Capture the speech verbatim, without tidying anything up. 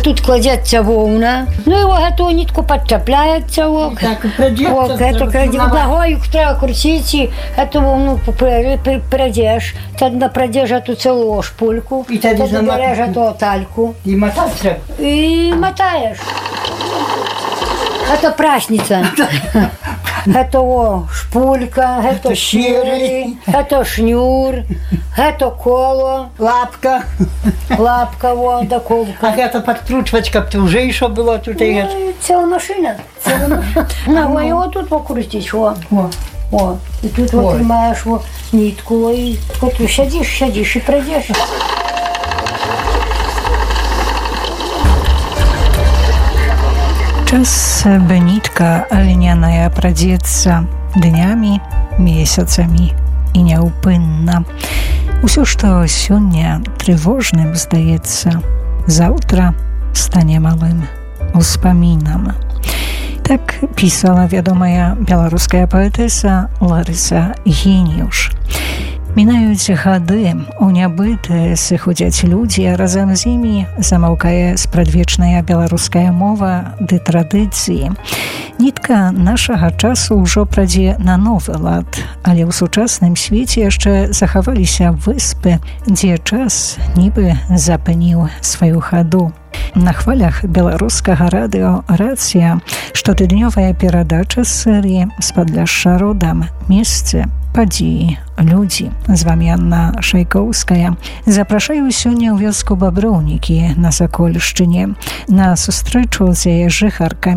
тут кладеться вовна, ну і ого, нитку підчепляється, ого. Так, придеться. Ногою треба крутити, эту вовну придеш, тоді придеш эту цілу шпульку, і тоді береш эту тальку. І мотати треба. І мотаєш. Это прасница. Это о, шпулька, это щири, это шнюр, это коло, лапка, лапка, во, да колка. А это подкручивачка, уже еще было тут. Ну, целая машина. Целая машина. Ногой его тут покрутить, во. О. О. И тут вот тримаешь во нитку, и вот ты сядишь, сядишь и пройдешь. Час, by nitka lniana pradzeться dniami, miesiącami i nieupłynna. Усё, што сёння трывожным здаецца, заўтра стане малым успамінам. Так пісала вядомая беларуская паэтэса Ларыса Геніюш. Мінаюць гады, у нябытае сыходзяць людзі, а разам з імі замаўкае спрадвечная беларуская мова ды традыцыі. Нітка нашага часу ўжо прадзе на новы лад, але ў сучасным свеце яшчэ захаваліся выспы, дзе час нібы запыніў сваю хаду. На хвалях беларускага радыё «Рацыя» штотыднёвая перадача з серыі «З падляшша родам. Месцы, падзеі, людзі». З вамі Анна Шайкоўская. Запрашаю сёння ў вёску Баброўнікі на Сакольшчыне на сустрэчу з яе жыхаркамі.